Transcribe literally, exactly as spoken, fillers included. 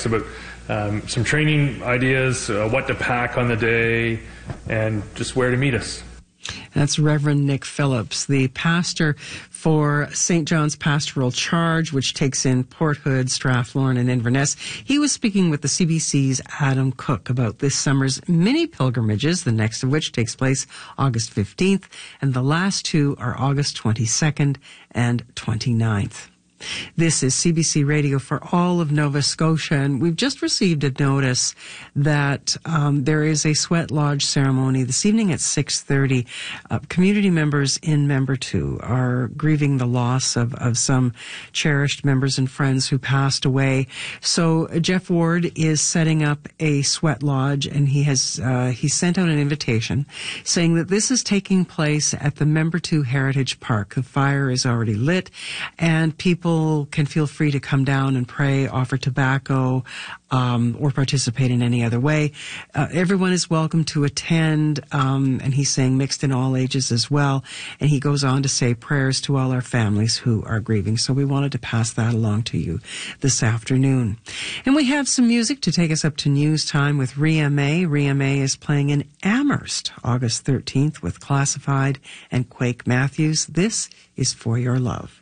text about um, some training ideas, uh, what to pack on the day, and just where to meet us. That's Reverend Nick Phillips, the pastor for Saint John's Pastoral Charge, which takes in Port Hood, Strathmore, and Inverness. He was speaking with the C B C's Adam Cook about this summer's mini pilgrimages, the next of which takes place August fifteenth, and the last two are August twenty-second and twenty-ninth. This is C B C Radio for all of Nova Scotia, and we've just received a notice that um, there is a sweat lodge ceremony this evening at six thirty. Uh, community members in Member two are grieving the loss of, of some cherished members and friends who passed away. So uh, Jeff Ward is setting up a sweat lodge, and he has uh, he sent out an invitation saying that this is taking place at the Member two Heritage Park. The fire is already lit, and people can feel free to come down and pray, offer tobacco, um, or participate in any other way. Uh, everyone is welcome to attend, um, and he's saying mixed in all ages as well. And he goes on to say prayers to all our families who are grieving. So we wanted to pass that along to you this afternoon. And we have some music to take us up to news time with Ria May. Ria May is playing in Amherst August thirteenth with Classified and Quake Matthews. This is For Your Love.